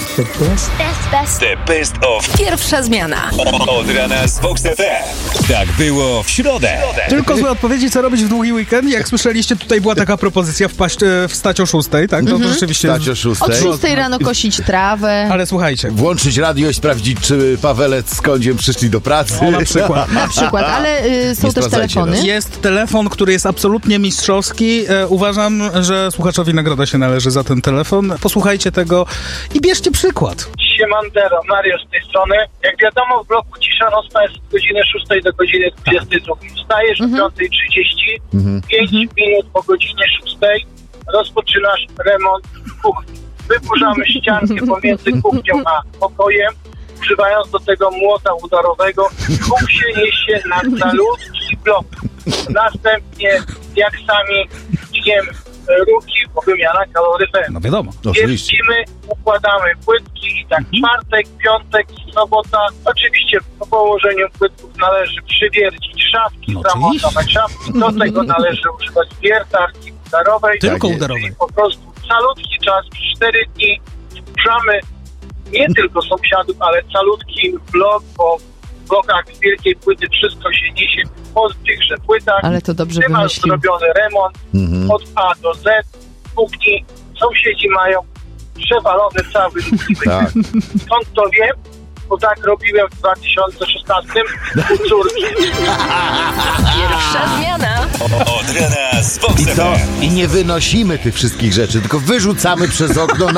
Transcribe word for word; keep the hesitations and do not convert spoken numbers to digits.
The best. Best, best. The best of Pierwsza zmiana. od rana z Vox F M. Tak było w środę. Tylko złe odpowiedzi, co robić w długi weekend. Jak słyszeliście, tutaj była taka propozycja wpaść, e, wstać o szóstej, tak? No to rzeczywiście... Stać o szóstej. Od szóstej rano kosić trawę. Ale słuchajcie, Włączyć radio i sprawdzić, czy Pawelec z Kądziem przyszli do pracy. o, na przykład. Na przykład, ale y, są Nie też sprawdzajcie telefony. nas. Jest telefon, który jest absolutnie mistrzowski. E, uważam, że słuchaczowi nagroda się należy za ten telefon. Posłuchajcie tego i bierzcie przykład. Siemandero, Mario z tej strony. Jak wiadomo, w bloku cisza nocna jest od godziny szóstej do godziny dwudziestej drugiej. Wstajesz o piątej trzydzieści, pięć minut po godzinie szóstej rozpoczynasz remont kuchni. Wyburzamy ściankę pomiędzy kuchnią a pokojem, używając do tego młota udarowego. Huk się niesie na calutki blok. Następnie, jak sami dźwiemy ruki, bo wymiana kaloryferów. No wiadomo. Oczywiście. Jeździmy, układamy płytki i tak czwartek, piątek, sobota. Oczywiście po położeniu płytków należy przywiercić szafki, No zamontować szafki. Do tego należy używać wiertarki udarowej. Tylko jest. udarowej. Po prostu calutki czas, cztery dni wkurzamy nie tylko sąsiadów, ale calutki blok, bo w blokach z wielkiej płyty wszystko się niesie po tychże płytach. Ale to dobrze Ty masz wymyślił. zrobiony remont od A do Z kuchni. Sąsiedzi mają przewalony cały licznik. Tak. Skąd to wiem? Bo tak robiłem w dwa tysiące szesnastym u córki. Pierwsza zmiana. Od rana z Vox I F co? M. I nie wynosimy tych wszystkich rzeczy, tylko wyrzucamy przez okno